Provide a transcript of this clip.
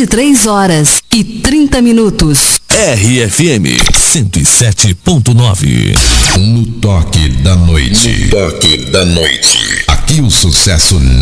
23h30. RFM 107.9. No toque da noite. No toque da noite. Aqui o sucesso não